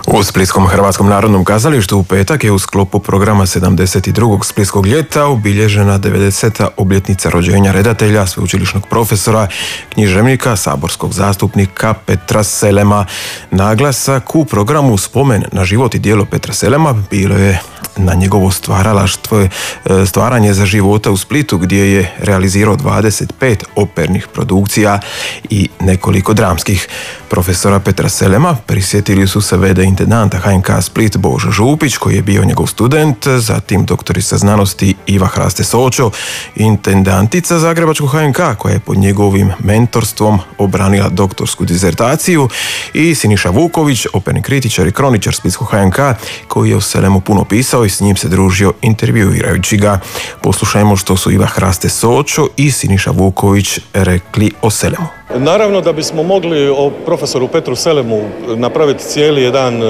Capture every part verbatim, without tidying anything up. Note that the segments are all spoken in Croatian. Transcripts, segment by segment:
U Splitskom Hrvatskom narodnom kazalištu u petak je u sklopu programa sedamdeset drugog Splitskog ljeta obilježena devedeseta obljetnica rođenja redatelja, sveučilišnog profesora, književnika, saborskog zastupnika Petra Selema. Naglasak u programu spomen na život i djelo Petra Selema bilo je na njegovo stvaralaštvo, stvaranje za života u Splitu, gdje je realizirao dvadeset pet opernih produkcija i nekoliko dramskih. Profesora Petra Selema prisjetili su se v d intendanta H N K Split Božo Župić, koji je bio njegov student, zatim doktorica znanosti Iva Hraste Sočo, intendantica Zagrebačkog H N K, koja je pod njegovim mentorstvom obranila doktorsku dizertaciju, i Siniša Vuković, operni kritičar i kroničar Splitskog H N K, koji je o Selemu puno pisao i s njim se družio intervjuirajući ga. Poslušajmo što su Iva Hraste Sočo i Siniša Vuković rekli o Selemu. Naravno da bismo mogli o profesoru Petru Selemu napraviti cijeli jedan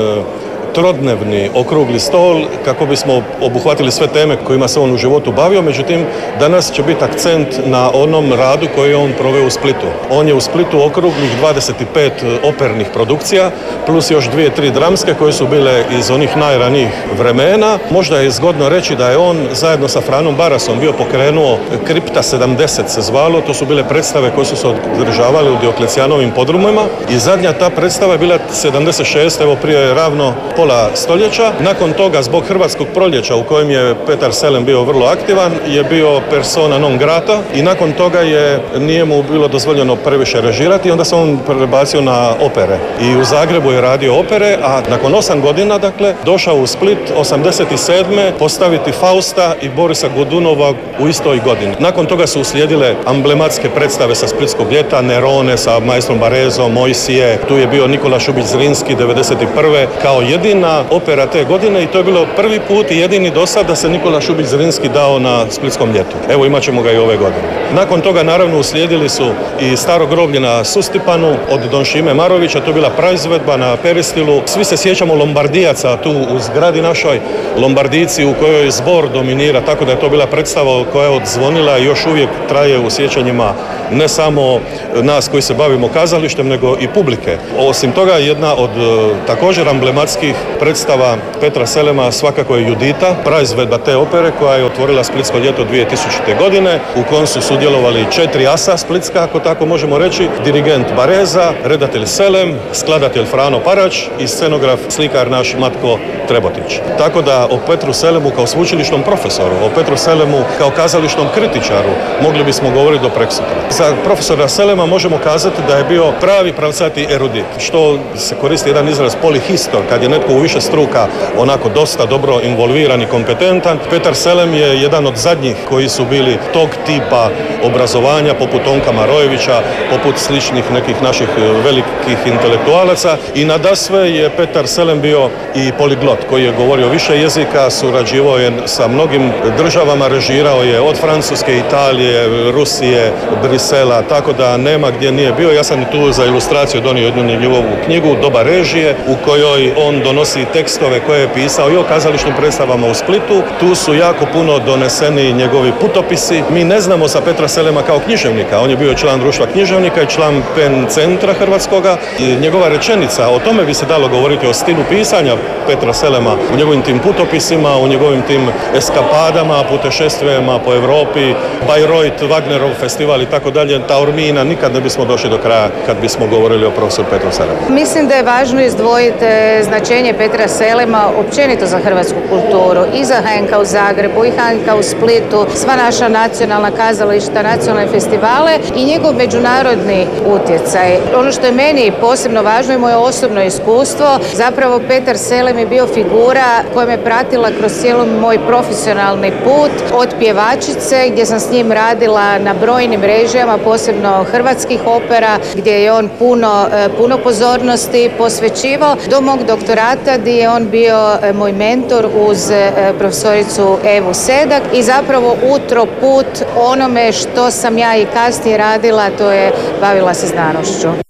trodnevni okrugli stol kako bismo obuhvatili sve teme kojima se on u životu bavio, međutim danas će biti akcent na onom radu koji je on proveo u Splitu. On je u Splitu okruglih dvadeset pet opernih produkcija, plus još dvije, tri dramske koje su bile iz onih najranijih vremena. Možda je zgodno reći da je on zajedno sa Franom Barasom bio pokrenuo Kripta sedamdeset se zvalo, to su bile predstave koje su se održavale u Dioklecijanovim podrumima i zadnja ta predstava je bila sedamdeset šeste, evo prije ravno pola stoljeća. Nakon toga, zbog Hrvatskog proljeća u kojem je Petar Selem bio vrlo aktivan, je bio persona non grata i nakon toga je nije mu bilo dozvoljeno previše režirati i onda se on prebacio na opere. I u Zagrebu je radio opere, a nakon osam godina, dakle, došao u Split osamdeset sedme postaviti Fausta i Borisa Godunova u istoj godini. Nakon toga su uslijedile amblematske predstave sa Splitskog ljeta, Nerone sa maestrom Barezom, Mojsije, tu je bio Nikola Šubić Zrinski devedeset prve kao jedina opera te godine i to je bilo prvi put i jedini do sad da se Nikola Šubić Zrinski dao na Splitskom ljetu. Evo, imat ćemo ga i ove godine. Nakon toga naravno uslijedili su i Staro groblje na Sustipanu od Don Šime Marovića, to je bila praizvedba na Peristilu. Svi se sjećamo Lombardijaca tu u zgradi našoj, Lombardijci u kojoj zbor dominira, tako da je to bila predstava koja je odzvonila i još uvijek traje u sjećanjima ne samo nas koji se bavimo kazalištem, nego i publike. Osim toga, jedna od također amblematskih predstava Petra Selema svakako je Judita, praizvedba te opere koja je otvorila Splitsko ljeto dvije tisućite. godine, u kojem su sudjelovali četiri asa splitska, ako tako možemo reći, dirigent Bareza, redatelj Selem, skladatelj Frano Parać i scenograf, slikar naš Matko Trebotić. Tako da o Petru Selemu kao sveučilišnom profesoru, o Petru Selemu kao kazališnom kritičaru mogli bismo govoriti do preksutra. Za profesora Selema možemo kazati da je bio pravi pravcati erudit, što se koristi jedan izraz polihistor, kad je netko u više struka onako dosta dobro involviran i kompetentan. Petar Selem je jedan od zadnjih koji su bili tog tipa obrazovanja, poput Tonka Marojevića, poput sličnih nekih naših velikih intelektualaca, i nadasve je Petar Selem bio i poliglot koji je govorio više jezika, surađivao je sa mnogim državama, režirao je od Francuske, Italije, Rusije, Brisela, tako da nema gdje nije bio. Ja sam tu za ilustraciju donio jednu njegovu knjigu Doba režije, u kojoj on donosi tekstove koje je pisao i o kazališnim predstavama u Splitu. Tu su jako puno doneseni njegovi putopisi. Mi ne znamo za Petra Selema kao književnika. On je bio član društva književnika i član Pen centra hrvatskoga. I njegova rečenica, o tome bi se dalo govoriti, o stilu pisanja Petra Selema, u njegovim tim putopisima, u njegovim tim eskapadama, putešestvijama po Europi, Bayreuth, Wagnerov festival i tako dalje, Taormina, nikad ne bismo došli do kraja kad bismo govorili o profesoru Petru Selemu. Mislim da je važno izdvojiti značenje Petra Selema općenito za hrvatsku kulturu, i za H N K u Zagrebu, i H N K u Splitu, sva naša nacionalna kazališta, nacionalne festivale i njegov međunarodni utjecaj. Ono što je meni posebno važno i moje osobno iskustvo, zapravo Petar Selem je bio figura koja me pratila kroz cijeli moj profesionalni put, od pjevačice gdje sam s njim radila na brojnim režijama, posebno hrvatskih opera, gdje je on puno, puno pozornosti posvećivao, do mog doktorata gdje je on bio moj mentor uz profesoricu Evu Sedak i zapravo utro put onome što sam ja i kasnije radila, to je bavila se znanošću.